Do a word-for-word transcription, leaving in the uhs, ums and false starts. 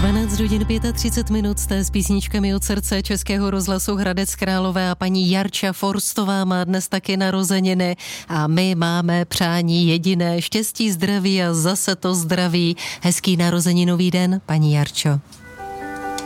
dvanáct hodin třicet pět minut, jste s písničkami od srdce Českého rozhlasu Hradec Králové a paní Jarča Forstová má dnes taky narozeniny a my máme přání jediné: štěstí, zdraví a zase to zdraví. Hezký narozeninový den, paní Jarčo.